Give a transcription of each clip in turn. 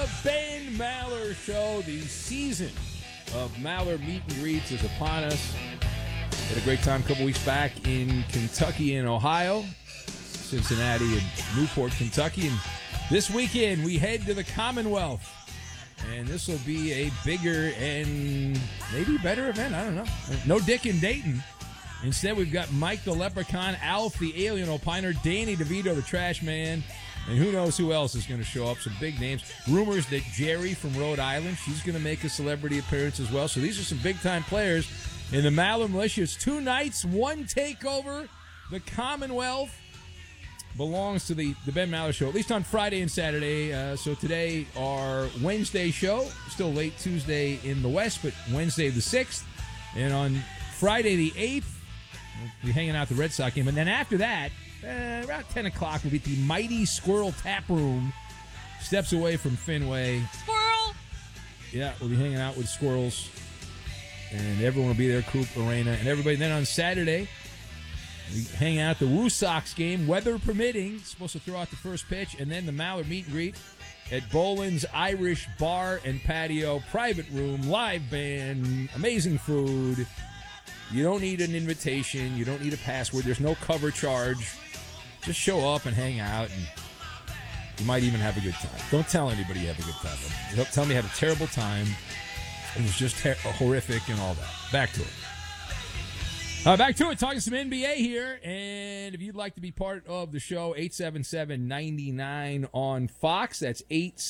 the Ben Maller Show. The season of Maller meet and greets is upon us. Had a great time a couple weeks back in Kentucky and Ohio, Cincinnati and Newport, Kentucky. And this weekend we head to the Commonwealth. And this will be a bigger and maybe better event. I don't know. No Dick in Dayton. Instead, we've got Mike the Leprechaun, Alf the Alien Opiner, Danny DeVito the Trash Man, and who knows who else is going to show up. Some big names. Rumors that Jerry from Rhode Island, she's going to make a celebrity appearance as well. So these are some big-time players in the Maller Militia. It's 2 nights, 1 takeover. The Commonwealth belongs to the Ben Maller Show, at least on Friday and Saturday. So today, our Wednesday show, still late Tuesday in the West, but Wednesday the 6th. And on Friday the 8th, we'll be hanging out at the Red Sox game. And then after that, around 10 o'clock, we'll be at the Mighty Squirrel Tap Room, steps away from Fenway. Squirrel! Yeah, we'll be hanging out with squirrels. And everyone will be there, Coop, Lorena, and everybody. Then on Saturday, we hang out at the Woo Sox game, weather permitting. Supposed to throw out the first pitch. And then the Maller meet and greet at Boland's Irish Bar and Patio, private room, live band, amazing food. You don't need an invitation. You don't need a password. There's no cover charge. Just show up and hang out, and you might even have a good time. Don't tell anybody you have a good time. Don't tell me you had a terrible time. It was just horrific and all that. Back to it. Back to it. Talking some NBA here, and if you'd like to be part of the show, 877-99 on Fox. That's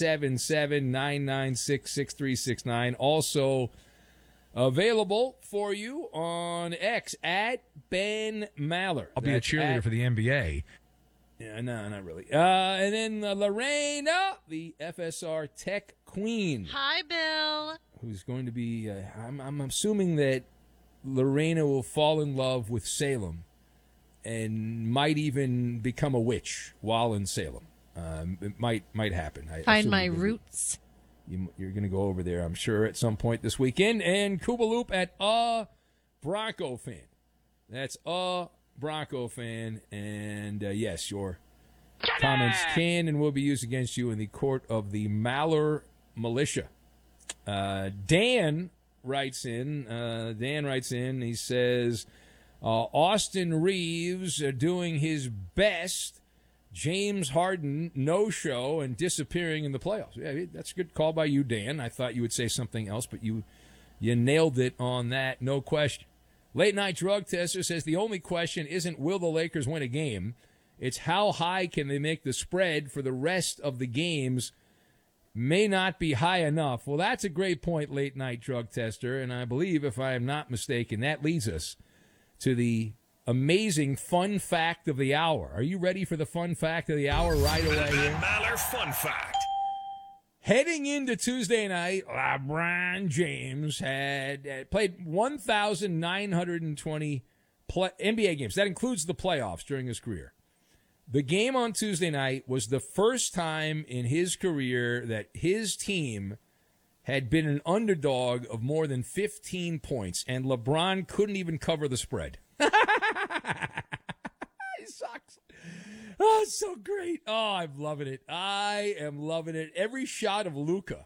877-996-6369. Also available for you on X at Ben Maller. I'll be a cheerleader for the NBA. Yeah, no, not really. And then Lorena, the FSR Tech Queen. Hi, Bill. Who's going to be, I'm assuming that Lorena will fall in love with Salem and might even become a witch while in Salem. It might happen. Find my roots. You're going to go over there, I'm sure, at some point this weekend. And Kubaloop at a Bronco fan. That's a Bronco fan. And, yes, your comments can and will be used against you in the court of the Maller Militia. Dan writes in. He says, Austin Reeves doing his best. James Harden, no-show and disappearing in the playoffs. Yeah, that's a good call by you, Dan. I thought you would say something else, but you nailed it on that, no question. Late Night Drug Tester says the only question isn't will the Lakers win a game. It's how high can they make the spread for the rest of the games. May not be high enough. Well, that's a great point, Late Night Drug Tester, and I believe, if I am not mistaken, that leads us to the amazing fun fact of the hour. Are you ready for the fun fact of the hour right away here? Maller Fun Fact. Heading into Tuesday night, LeBron James had played 1,920 NBA games. That includes the playoffs during his career. The game on Tuesday night was the first time in his career that his team had been an underdog of more than 15 points, and LeBron couldn't even cover the spread. He sucks. Oh, it's so great. Oh, I'm loving it. I am loving it. Every shot of Luka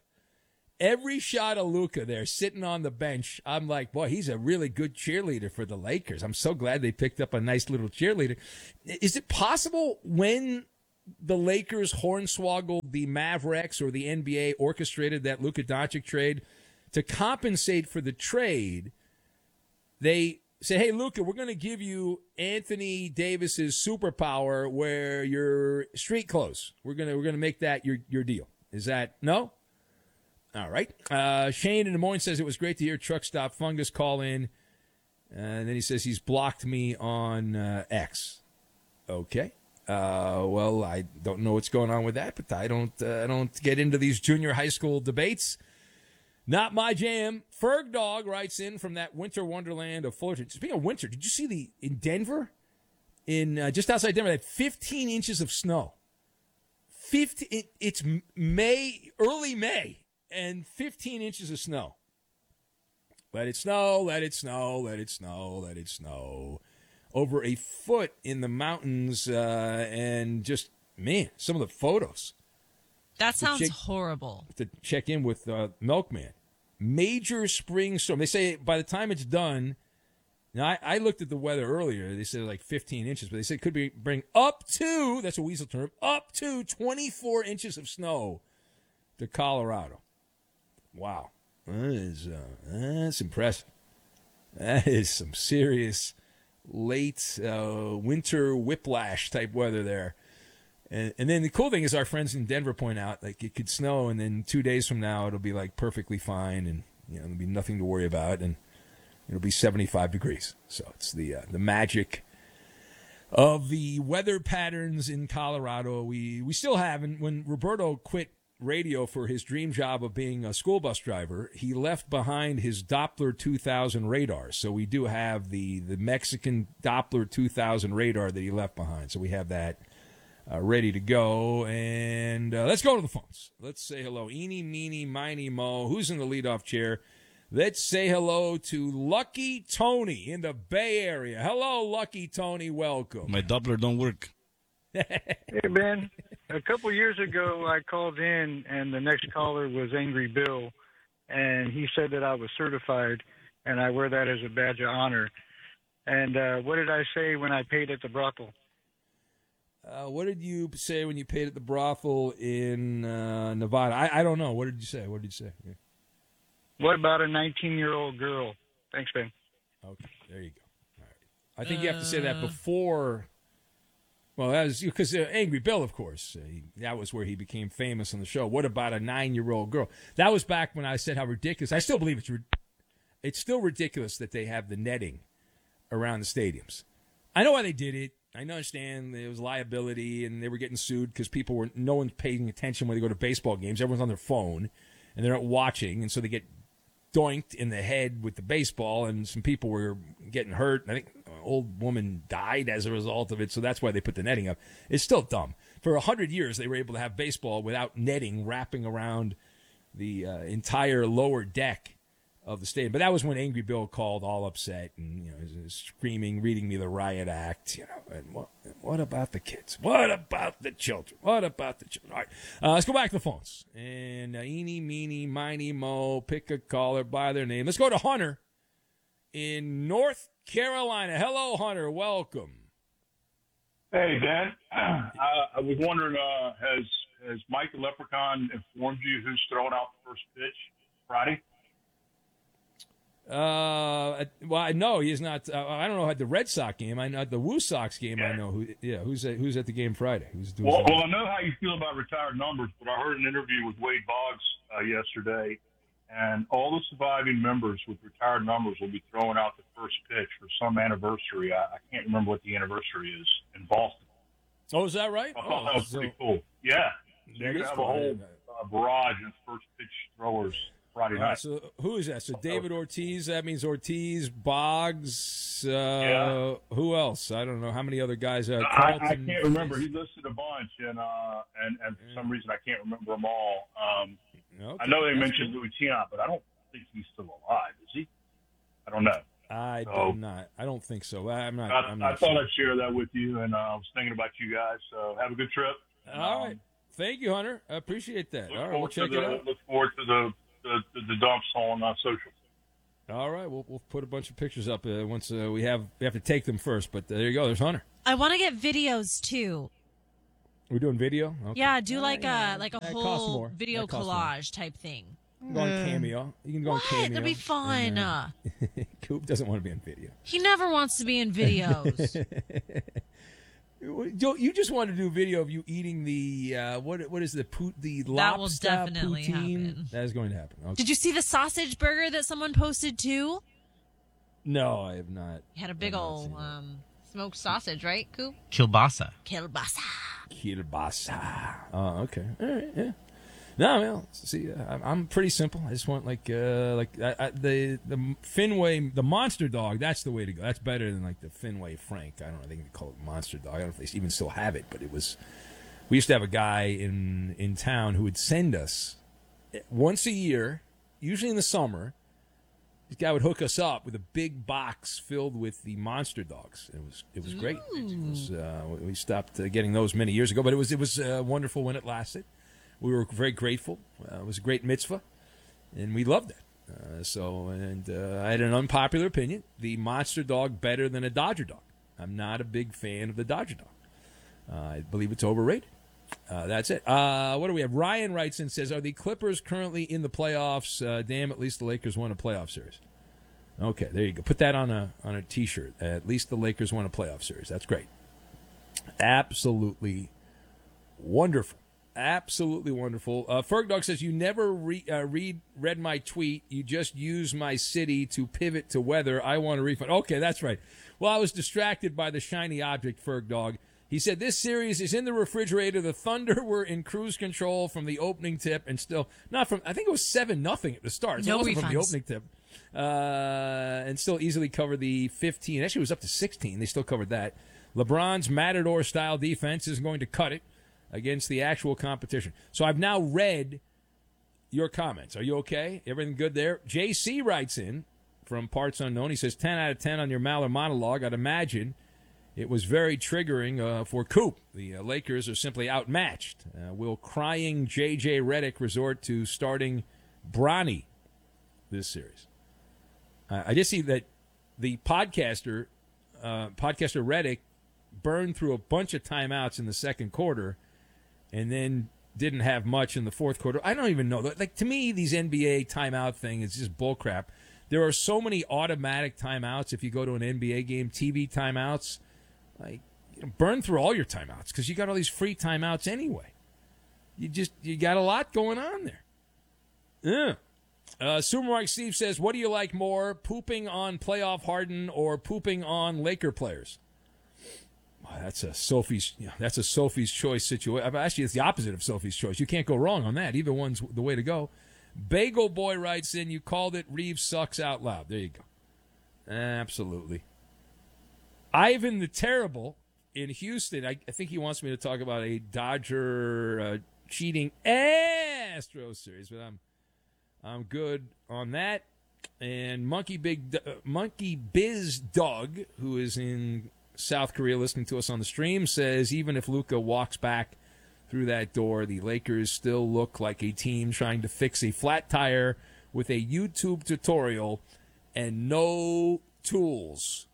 there sitting on the bench, I'm like, boy, he's a really good cheerleader for the Lakers. I'm so glad they picked up a nice little cheerleader. Is it possible when the Lakers hornswoggled the Mavericks or the NBA orchestrated that Luka Doncic trade, to compensate for the trade, they say, hey, Luka, we're going to give you Anthony Davis's superpower where you're street clothes. We're gonna make that your deal. Is that no? All right. Shane in Des Moines says it was great to hear Truck Stop Fungus call in. And then he says he's blocked me on X. Okay. Well, I don't know what's going on with that, but I don't get into these junior high school debates. Not my jam. Ferg Dog writes in from that winter wonderland of Fullerton. Speaking of winter, did you see in Denver, just outside Denver, they had 15 inches of snow. It's May, early May, and 15 inches of snow. Let it snow, let it snow, let it snow, let it snow. Over a foot in the mountains, and just, man, some of the photos. That sounds horrible. To check in with Milkman. Major spring storm. They say by the time it's done. Now, I looked at the weather earlier. They said like 15 inches, but they said it could bring up to, that's a weasel term, up to 24 inches of snow to Colorado. Wow. That's impressive. That is some serious late winter whiplash type weather there. And then the cool thing is our friends in Denver point out, like, it could snow, and then 2 days from now it'll be like perfectly fine, and there'll be nothing to worry about, and it'll be 75 degrees. So it's the magic of the weather patterns in Colorado. We still have, and when Roberto quit radio for his dream job of being a school bus driver, he left behind his Doppler 2000 radar. So we do have the Mexican Doppler 2000 radar that he left behind. So we have that ready to go. And let's go to the phones. Let's say hello. Eeny, meeny, miny, mo. Who's in the leadoff chair? Let's say hello to Lucky Tony in the Bay Area. Hello, Lucky Tony. Welcome. My Doppler don't work. Hey, Ben. A couple years ago, I called in, and the next caller was Angry Bill, and he said that I was certified, and I wear that as a badge of honor. And what did I say when I paid at the brothel? What did you say when you paid at the brothel in Nevada? I don't know. What did you say? Yeah. What about a 19-year-old girl? Thanks, Ben. Okay, there you go. All right. I think you have to say that before. Well, that was because Angry Bill, of course. That was where he became famous on the show. What about a 9-year-old girl? That was back when I said how ridiculous. I still believe it's still ridiculous that they have the netting around the stadiums. I know why they did it. I understand there was liability and they were getting sued because no one's paying attention when they go to baseball games. Everyone's on their phone and they're not watching, and so they get doinked in the head with the baseball, and some people were getting hurt. I think an old woman died as a result of it, so that's why they put the netting up. It's still dumb. For 100 years, they were able to have baseball without netting wrapping around the entire lower deck of the stadium. But that was when Angry Bill called all upset and screaming, reading me the riot act. And what about the kids? What about the children? All right, let's go back to the phones. And eeny, meeny, miny, mo, pick a caller by their name. Let's go to Hunter in North Carolina. Hello, Hunter. Welcome. Hey, Dan. I was wondering, has Mike the Leprechaun informed you who's throwing out the first pitch Friday? Well, no, he's not. I don't know at the Red Sox game. I know at the Woo Sox game. Yeah. I know who. Yeah, who's at the game Friday? Who's doing? Well, I know how you feel about retired numbers, but I heard an interview with Wade Boggs yesterday, and all the surviving members with retired numbers will be throwing out the first pitch for some anniversary. I can't remember what the anniversary is in Boston. Oh, is that right? I thought that was pretty cool. Yeah, so you have a whole barrage of first pitch throwers Friday night. So who is that? So David Ortiz. That means Ortiz, Boggs. Who else? I don't know. How many other guys? I can't remember. He listed a bunch, and for some reason I can't remember them all. Okay. I know they mentioned Louis Tiant, but I don't think he's still alive. Is he? I don't know. I do not. I don't think so. I'm not. I thought I'd share that with you, and I was thinking about you guys. So have a good trip. All right. Thank you, Hunter. I appreciate that. All right, we'll check it out. Look forward to the dumps on social. All right, we'll put a bunch of pictures up once we have to take them first. But there you go. There's Hunter. I want to get videos too. We're doing video. Okay. Yeah, do like a whole video collage type thing. You can go on Cameo. You can go on Cameo. That'd be fun. Coop doesn't want to be on video. He never wants to be in videos. You just want to do video of you eating the what is the lobster that will definitely poutine? Happen. That is going to happen. Okay. Did you see the sausage burger that someone posted too? No, I have not. He had a big old smoked sausage, right, Coop? Kielbasa. Kielbasa. Oh, okay. All right. Yeah. No, well, see, I'm pretty simple. I just want the Fenway, the Monster Dog. That's the way to go. That's better than like the Fenway Frank. I don't know. I think they call it Monster Dog. I don't know if they even still have it, but it was. We used to have a guy in town who would send us once a year, usually in the summer. This guy would hook us up with a big box filled with the Monster Dogs. It was great. We stopped getting those many years ago, but it was wonderful when it lasted. We were very grateful. It was a great mitzvah, and we loved it. I had an unpopular opinion. The Monster Dog better than a Dodger Dog. I'm not a big fan of the Dodger Dog. I believe it's overrated. That's it. What do we have? Ryan writes in, says, are the Clippers currently in the playoffs? Damn, at least the Lakers won a playoff series. Okay, there you go. Put that on a T-shirt. At least the Lakers won a playoff series. That's great. Absolutely wonderful. Absolutely wonderful. Fergdog says, you never read my tweet. You just use my city to pivot to weather. I want a refund. Okay, that's right. Well, I was distracted by the shiny object, Fergdog. He said, this series is in the refrigerator. The Thunder were in cruise control from the opening tip and still not from, I think it was 7-0 at the start. So no it wasn't refunds. From the opening tip. And still easily covered the 15. Actually, it was up to 16. They still covered that. LeBron's Matador-style defense is going to cut it against the actual competition. So I've now read your comments. Are you okay? Everything good there? JC writes in from Parts Unknown. He says, 10 out of 10 on your Maller monologue. I'd imagine it was very triggering for Coop. The Lakers are simply outmatched. Will crying J.J. Redick resort to starting Bronny this series? I just see that the podcaster Redick burned through a bunch of timeouts in the second quarter and then didn't have much in the fourth quarter. I don't even know. Like, to me, these NBA timeout thing is just bullcrap. There are so many automatic timeouts if you go to an NBA game, TV timeouts. Like, burn through all your timeouts because you got all these free timeouts anyway. You got a lot going on there. Supermarket Steve says, what do you like more, pooping on playoff Harden or pooping on Laker players? Well, that's a Sophie's choice situation. Actually, it's the opposite of Sophie's choice. You can't go wrong on that. Either one's the way to go. Bagel Boy writes in, you called it Reeves sucks out loud. There you go. Absolutely. Ivan the Terrible in Houston, I think he wants me to talk about a Dodger cheating Astros series, but I'm good on that. And Monkey Biz Doug, who is in South Korea listening to us on the stream, says even if Luka walks back through that door, the Lakers still look like a team trying to fix a flat tire with a YouTube tutorial and no tools.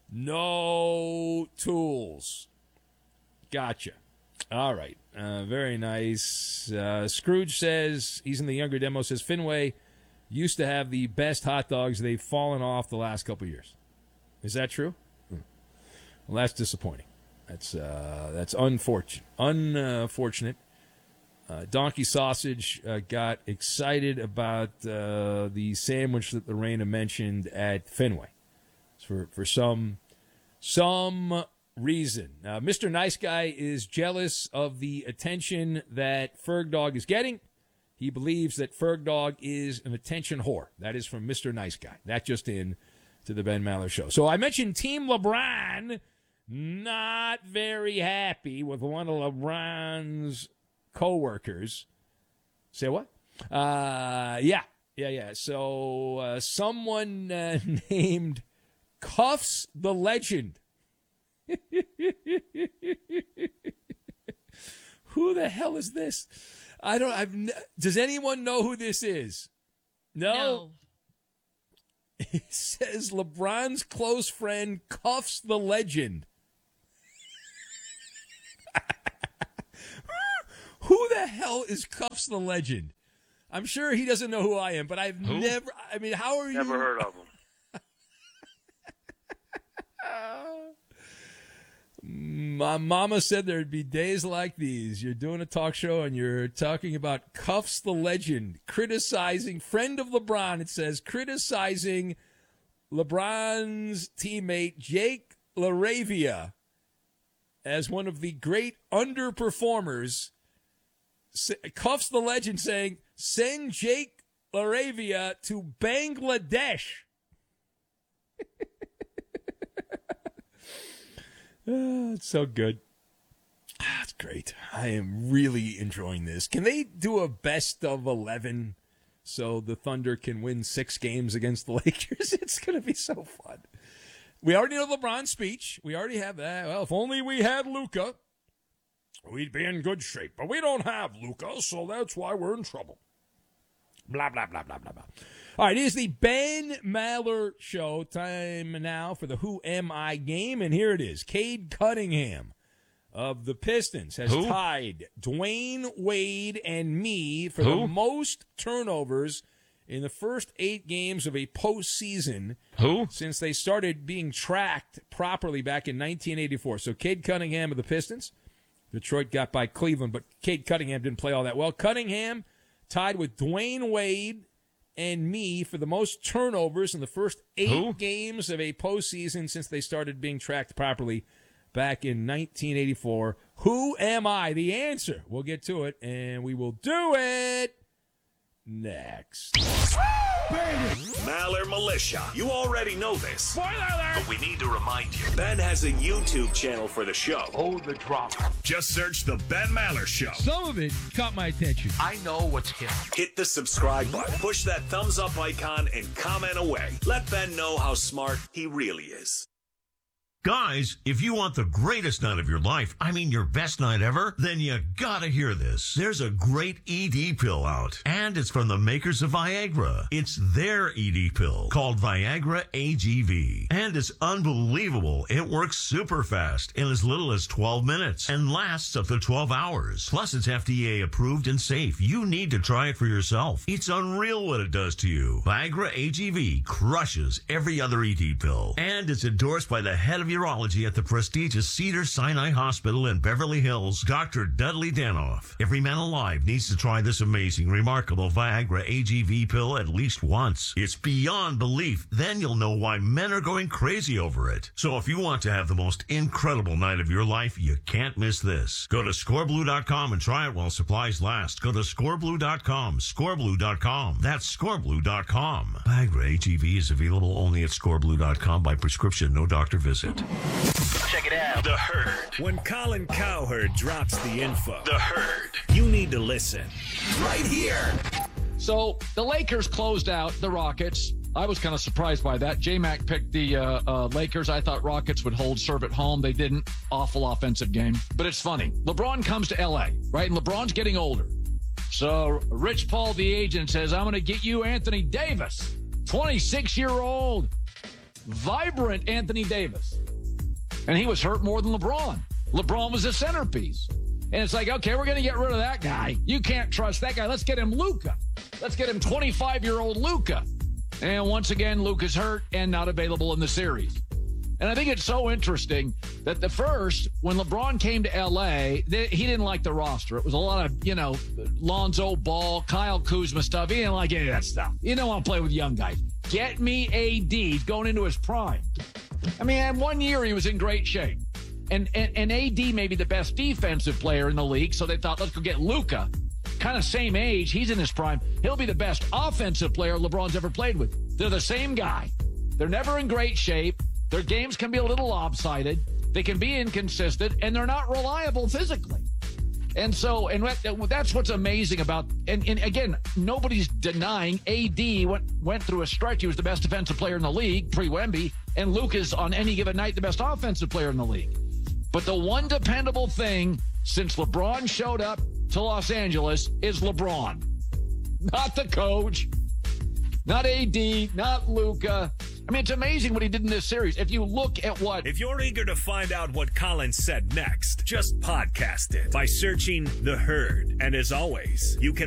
No tools. Gotcha. All right. Very nice. Scrooge says, he's in the younger demo, says Fenway used to have the best hot dogs. They've fallen off the last couple of years. Is that true? Well, that's disappointing. That's unfortunate. Donkey Sausage got excited about the sandwich that Lorena mentioned at Fenway. For some reason. Mr. Nice Guy is jealous of the attention that Fergdog is getting. He believes that Fergdog is an attention whore. That is from Mr. Nice Guy. That just in to the Ben Maller Show. So I mentioned Team LeBron not very happy with one of LeBron's co-workers. Say what? Yeah. So someone named Cuffs the Legend. Who the hell is this? Does anyone know who this is? No. It says LeBron's close friend Cuffs the Legend. Who the hell is Cuffs the Legend? I'm sure he doesn't know who I am, but I've never. I mean, how are you? Never heard of him. My mama said there'd be days like these. You're doing a talk show and you're talking about Cuffs the Legend, criticizing, friend of LeBron, it says, criticizing LeBron's teammate Jake LaRavia as one of the great underperformers. Cuffs the Legend saying, send Jake LaRavia to Bangladesh. Oh, it's so good. That's great. I am really enjoying this. Can they do a best of 11 so the Thunder can win 6 games against the Lakers? It's going to be so fun. We already know LeBron's speech. We already have that. Well, if only we had Luka. we'd be in good shape. But we don't have Luka, so that's why we're in trouble. Blah, blah, blah, blah, blah, blah. All right, it is the Ben Maller Show. Time now for the Who Am I game, and here it is. Cade Cunningham of the Pistons has tied Dwayne Wade and me for the most turnovers in the first 8 games of a postseason since they started being tracked properly back in 1984. So Cade Cunningham of the Pistons. Detroit got by Cleveland, but Cade Cunningham didn't play all that well. Cunningham tied with Dwayne Wade and me for the most turnovers in the first 8 games of a postseason since they started being tracked properly back in 1984. Who am I? The answer. We'll get to it, and we will do it next. Maller Militia. You already know this. Spoiler alert! But we need to remind you. Ben has a YouTube channel for the show. Oh, the drama. Just search The Ben Maller Show. Some of it caught my attention. I know what's hit. Hit the subscribe button, push that thumbs up icon, and comment away. Let Ben know how smart he really is. Guys, if you want the greatest night of your life, I mean your best night ever, then you gotta hear this. There's a great ED pill out, and it's from the makers of Viagra. It's their ED pill called Viagra AGV, and it's unbelievable. It works super fast in as little as 12 minutes and lasts up to 12 hours. Plus, it's FDA approved and safe. You need to try it for yourself. It's unreal what it does to you. Viagra AGV crushes every other ED pill, and it's endorsed by the head of urology at the prestigious Cedars-Sinai Hospital in Beverly Hills, Dr. Dudley Danoff. Every man alive needs to try this amazing, remarkable Viagra AGV pill at least once. It's beyond belief. Then you'll know why men are going crazy over it. So if you want to have the most incredible night of your life, you can't miss this. Go to scoreblue.com and try it while supplies last. Go to scoreblue.com, scoreblue.com. That's scoreblue.com. Viagra AGV is available only at scoreblue.com by prescription, no doctor visit. Check it out. The Herd. When Colin Cowherd drops the info, The Herd, you need to listen. Right here. So the Lakers closed out the Rockets. I was kind of surprised by that. J-Mac picked the Lakers. I thought Rockets would serve at home. They didn't. Awful offensive game. But it's funny. LeBron comes to L.A., right? And LeBron's getting older. So Rich Paul, the agent, says, I'm going to get you Anthony Davis, 26-year-old, vibrant Anthony Davis. And he was hurt more than LeBron. LeBron was the centerpiece. And it's like, okay, we're going to get rid of that guy. You can't trust that guy. Let's get him Luka. Let's get him 25-year-old Luka. And once again, Luka's hurt and not available in the series. And I think it's so interesting that when LeBron came to L.A., he didn't like the roster. It was a lot of, Lonzo Ball, Kyle Kuzma stuff. He didn't like any of that stuff. He didn't want to play with young guys. Get me AD. He's going into his prime. I mean, in 1 year, he was in great shape. And AD may be the best defensive player in the league, so they thought, let's go get Luka. Kind of same age. He's in his prime. He'll be the best offensive player LeBron's ever played with. They're the same guy. They're never in great shape. Their games can be a little lopsided. They can be inconsistent, and they're not reliable physically. And so, and that's what's amazing about, and again, nobody's denying AD went through a stretch. He was the best defensive player in the league, pre-Wemby, and Luke is on any given night the best offensive player in the league. But the one dependable thing since LeBron showed up to Los Angeles is LeBron. Not the coach, not AD, not Luka. I mean, it's amazing what he did in this series. If you look at If you're eager to find out what Colin said next, just podcast it by searching The Herd. And as always, you can